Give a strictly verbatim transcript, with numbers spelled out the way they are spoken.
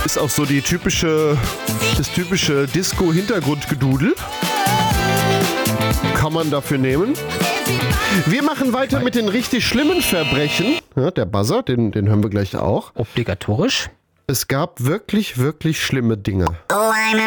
Ist auch so die typische, das typische Disco-Hintergrundgedudel. Kann man dafür nehmen. Wir machen weiter mit den richtig schlimmen Verbrechen. Ja, der Buzzer, den, den hören wir gleich auch. Obligatorisch. Es gab wirklich, wirklich schlimme Dinge.